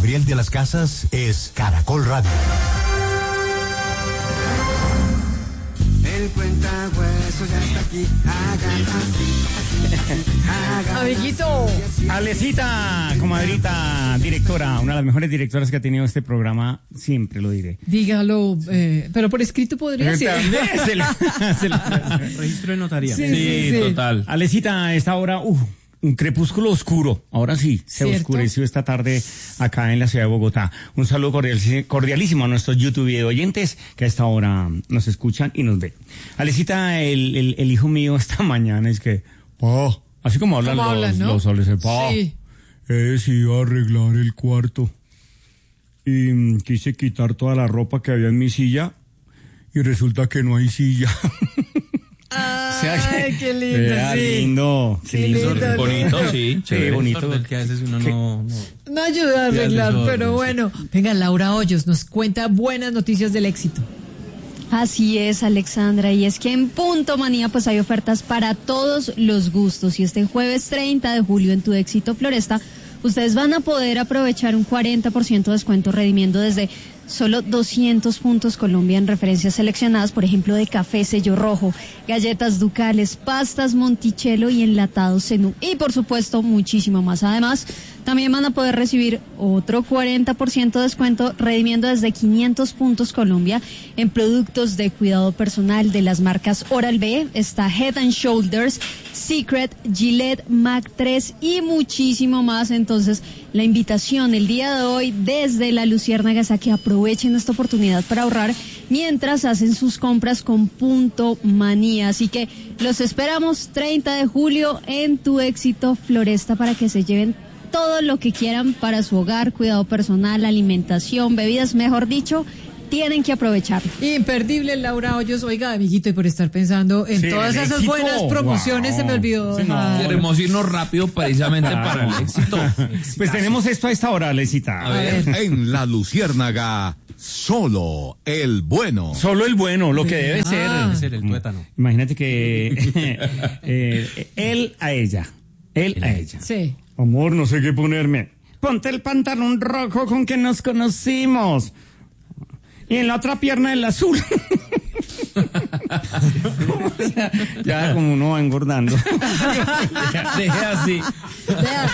Gabriel de las Casas es Caracol Radio. El cuentahuesos ya está aquí, hagan así. Amiguito. Alecita, comadrita, directora, una de las mejores directoras que ha tenido este programa, siempre lo diré. Dígalo, pero por escrito podría ser. Registro de notaría. Sí, total. Alecita, a esta hora, un crepúsculo oscuro. Ahora sí, se oscureció esta tarde acá en la ciudad de Bogotá. Un saludo cordialísimo a nuestros YouTube oyentes que a esta hora nos escuchan y nos ven. Alecita, el hijo mío esta mañana es que, así como hablan los soles, sí. He decidido arreglar el cuarto y quise quitar toda la ropa que había en mi silla y resulta que no hay silla. Ay, qué lindo, sí. Qué lindo. Bonito, sí. Sí, bonito. Que a veces uno no ayuda a arreglar, pero bueno. Venga, Laura Hoyos nos cuenta buenas noticias del éxito. Así es, Alexandra, y es que en Punto Manía pues hay ofertas para todos los gustos y este jueves 30 de julio en Tu Éxito Floresta ustedes van a poder aprovechar un 40% de descuento redimiendo desde solo 200 puntos Colombia en referencias seleccionadas, por ejemplo, de café sello rojo, galletas ducales, pastas Monticello y enlatados Zenú. Y, por supuesto, muchísimo más. Además, también van a poder recibir otro 40% de descuento redimiendo desde 500 puntos Colombia en productos de cuidado personal de las marcas Oral-B, está Head and Shoulders, Secret, Gillette, Mac 3 y muchísimo más. Entonces, la invitación el día de hoy desde La Luciérnaga es a que aprovechen esta oportunidad para ahorrar mientras hacen sus compras con Punto Manía. Así que los esperamos 30 de julio en Tu Éxito Floresta para que se lleven todo lo que quieran para su hogar, cuidado personal, alimentación, bebidas, mejor dicho, tienen que aprovecharlo. Imperdible, Laura Hoyos. Oiga, amiguito, y por estar pensando en todas esas buenas promociones, se me olvidó. Queremos irnos rápido precisamente para el éxito. Pues tenemos esto a esta hora, Alecita. A ver. En La Luciérnaga, solo el bueno. Solo el bueno, lo que debe ser. Debe ser el tuétano. Imagínate que él a ella. Sí. Amor, no sé qué ponerme. Ponte el pantalón rojo con que nos conocimos. Y en la otra pierna el azul. ya como uno va engordando. Deje así.